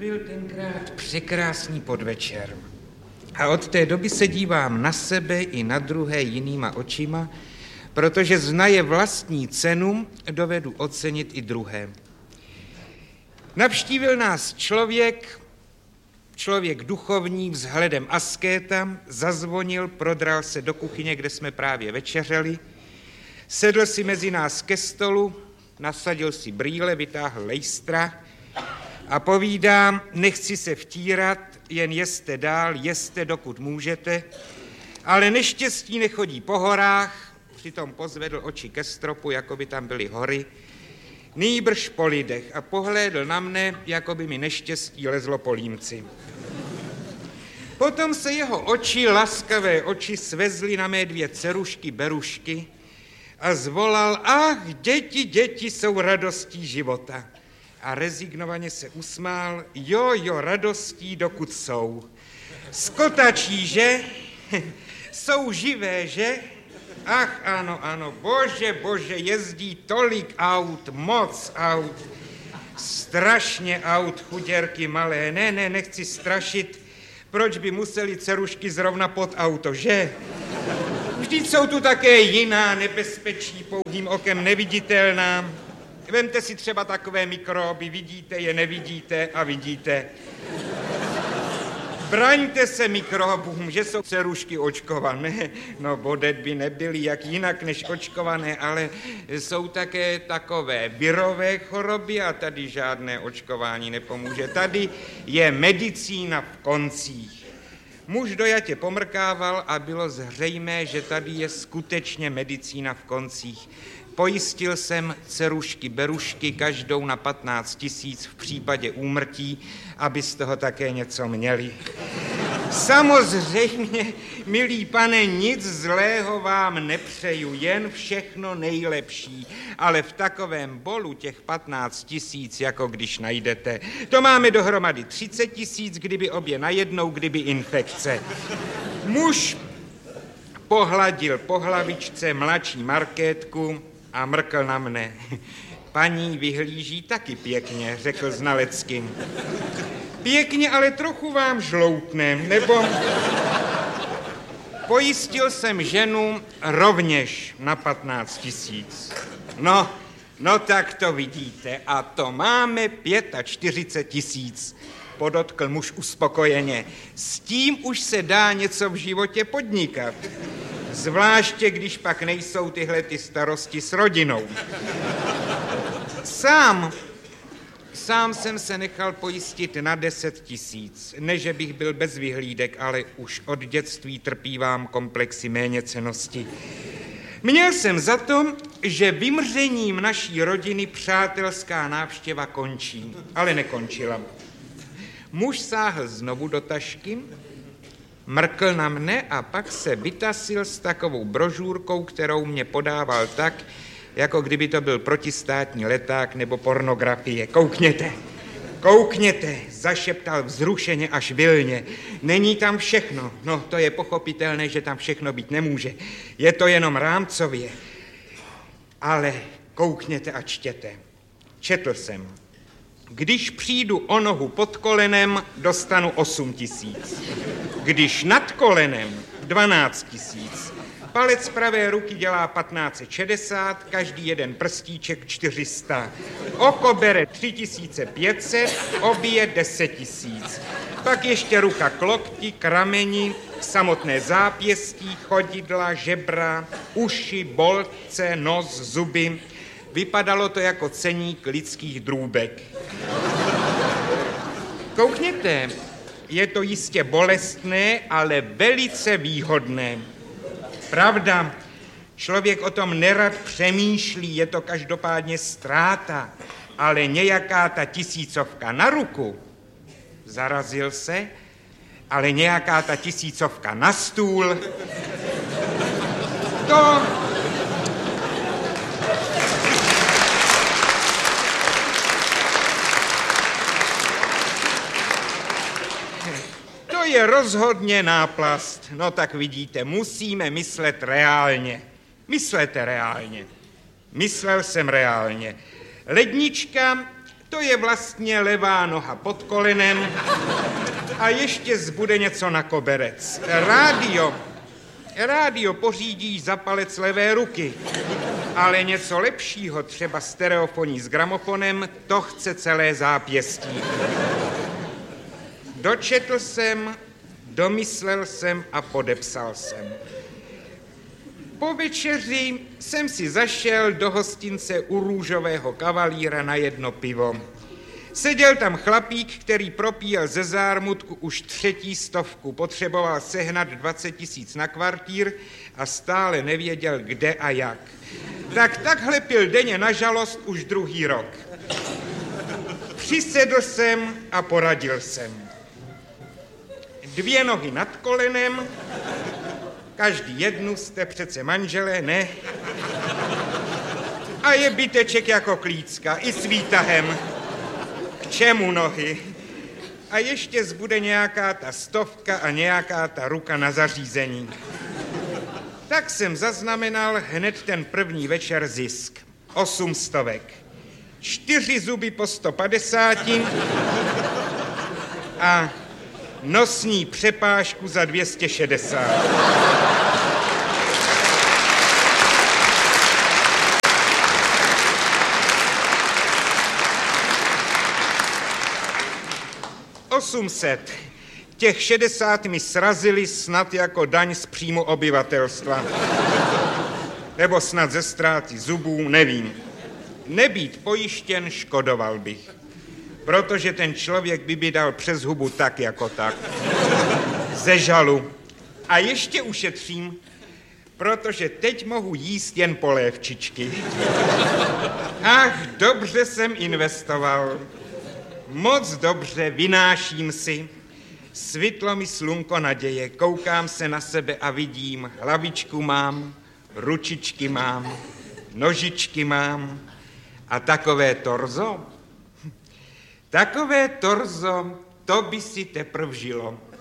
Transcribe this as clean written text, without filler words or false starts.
Byl tenkrát překrásný podvečer. A od té doby se dívám na sebe i na druhé jinýma očima, protože znaje vlastní cenu, dovedu ocenit i druhé. Navštívil nás člověk duchovní vzhledem askéta, zazvonil, prodral se do kuchyně, kde jsme právě večeřeli, sedl si mezi nás ke stolu, nasadil si brýle, vytáhl lejstra a povídá: nechci se vtírat, jen jeste dál, jeste dokud můžete, ale neštěstí nechodí po horách, přitom pozvedl oči ke stropu, jako by tam byly hory, nýbrž po lidech, a pohlédl na mne, jako by mi neštěstí lezlo po límci. Potom se jeho oči, laskavé oči, svezly na mé dvě dcerušky Berušky a zvolal: ach, děti jsou radostí života. A rezignovaně se usmál: jo, radostí, dokud jsou. Skotačí, že? Jsou živé, že? Ach, ano, bože, jezdí tolik aut, moc aut, strašně aut, chuděrky malé. Ne, nechci strašit, proč by museli dcerušky zrovna pod auto, že? Vždyť jsou tu také jiná nebezpečí, pouhým okem neviditelná. Vemte si třeba takové mikroby, vidíte je, nevidíte a vidíte. Braňte se mikrobům, že jsou dcerušky očkované. No, bodet by nebyly jak jinak než očkované, ale jsou také takové virové choroby a tady žádné očkování nepomůže. Tady je medicína v koncích. Muž dojatě pomrkával a bylo zřejmé, že tady je skutečně medicína v koncích. Pojistil jsem dcerušky Berušky každou na 15 000 v případě úmrtí, aby z toho také něco měli. Samozřejmě, milý pane, nic zlého vám nepřeju, jen všechno nejlepší, ale v takovém bolu těch 15 000, jako když najdete, to máme dohromady 30 000, kdyby obě najednou, kdyby infekce. Muž pohladil po hlavičce mladší Markétku a mrkl na mne. Paní vyhlíží taky pěkně, řekl znalecky. Pěkně, ale trochu vám žloutne, nebo... Pojistil jsem ženu rovněž na 15 000. No tak to vidíte, a to máme 45 000, podotkl muž uspokojeně. S tím už se dá něco v životě podnikat. Zvláště, když pak nejsou tyhle ty starosti s rodinou. Sám jsem se nechal pojistit na 10 000. Ne, že bych byl bez vyhlídek, ale už od dětství trpívám komplexy méněcennosti. Měl jsem za to, že vymřením naší rodiny přátelská návštěva končí, ale nekončila. Muž sáhl znovu do tašky, mrkl na mne a pak se vytasil s takovou brožurkou, kterou mě podával tak, jako kdyby to byl protistátní leták nebo pornografie. Koukněte, zašeptal vzrušeně až vilně. Není tam všechno. No, to je pochopitelné, že tam všechno být nemůže. Je to jenom rámcově. Ale koukněte a čtěte. Četl jsem. Když přijdu o nohu pod kolenem, dostanu 8 000. Když nad kolenem, 12 000. Palec pravé ruky dělá 1560, každý jeden prstíček 400. Oko bere 3500, obě 10 000. Pak ještě ruka k lokti, k rameni, samotné zápěstí, chodidla, žebra, uši, boltce, nos, zuby. Vypadalo to jako ceník lidských drůbek. Koukněte, je to jistě bolestné, ale velice výhodné. Pravda, člověk o tom nerad přemýšlí, je to každopádně ztráta, ale nějaká ta 1000 na ruku, zarazil se, ale nějaká ta 1000 na stůl, to je rozhodně náplast. No tak vidíte, musíme myslet reálně. Myslete reálně. Myslel jsem reálně. Lednička To je vlastně levá noha pod kolenem a ještě zbude něco na koberec. Rádio pořídí za palec levé ruky, ale něco lepšího, třeba stereofoní s gramofonem, to chce celé zápěstí. Dočetl jsem, domyslel jsem a podepsal jsem. Po večeři jsem si zašel do hostince u Růžového kavalíra na jedno pivo. Seděl tam chlapík, který propíjel ze zármutku už 300, potřeboval sehnat 20 000 na kvartír a stále nevěděl, kde a jak. Takhle pil denně na žalost už 2. rok. Přisedl jsem a poradil jsem. 2 nohy nad kolenem, každý jednu, jste přece manželé, ne? A je byteček jako klícka, i s výtahem. K čemu nohy? A ještě zbude nějaká ta 100 a nějaká ta ruka na zařízení. Tak jsem zaznamenal hned ten první večer zisk. 800. 4 zuby po 150 a nosní přepážku za 260. Těch 60 mi srazili snad jako daň z příjmu obyvatelstva. Nebo snad ze ztráty zubů, nevím. Nebýt pojištěn, škodoval bych. Protože ten člověk by dal přes hubu tak jako tak. Ze žalu. A ještě ušetřím, protože teď mohu jíst jen polévčičky. Ach, dobře jsem investoval. Moc dobře, vynáším si. Svitlo mi slunko naděje, koukám se na sebe a vidím, hlavičku mám, ručičky mám, nožičky mám a takové torzo. Takové torzo, to by si teprv žilo.